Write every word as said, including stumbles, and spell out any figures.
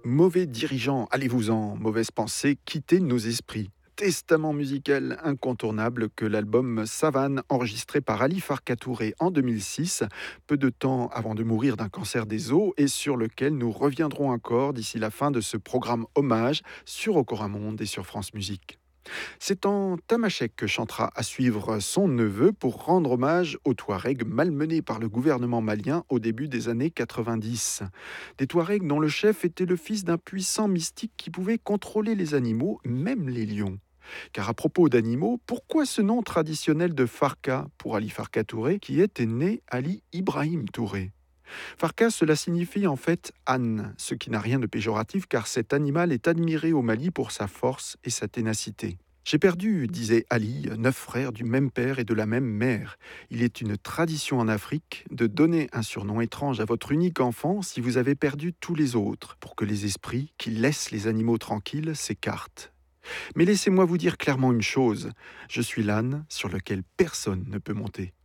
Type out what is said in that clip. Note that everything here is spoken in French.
Mauvais dirigeants, allez-vous-en, mauvaise pensée, quittez nos esprits. Testament musical incontournable que l'album Savane, enregistré par Ali Farka Touré en deux mille six, peu de temps avant de mourir d'un cancer des os, et sur lequel nous reviendrons encore d'ici la fin de ce programme hommage sur Ocoramonde et sur France Musique. C'est en tamashek que chantera à suivre son neveu pour rendre hommage aux Touaregs malmenés par le gouvernement malien au début des années quatre-vingt-dix. Des Touaregs dont le chef était le fils d'un puissant mystique qui pouvait contrôler les animaux, même les lions. Car à propos d'animaux, pourquoi ce nom traditionnel de Farka pour Ali Farka Touré qui était né Ali Ibrahim Touré? Farka, cela signifie en fait âne, ce qui n'a rien de péjoratif car cet animal est admiré au Mali pour sa force et sa ténacité. J'ai perdu, disait Ali, neuf frères du même père et de la même mère. Il est une tradition en Afrique de donner un surnom étrange à votre unique enfant si vous avez perdu tous les autres, pour que les esprits qui laissent les animaux tranquilles s'écartent. Mais laissez-moi vous dire clairement une chose, je suis l'âne sur lequel personne ne peut monter.